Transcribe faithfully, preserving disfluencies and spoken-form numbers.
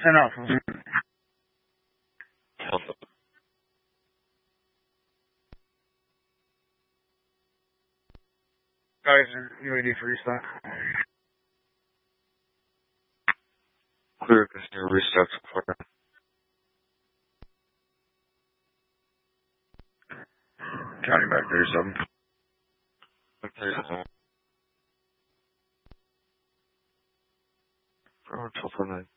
Send off. Guys, you ready for restock? Clear casino restock support. County back thirty-seven. thirty-seven. four twelve four nine.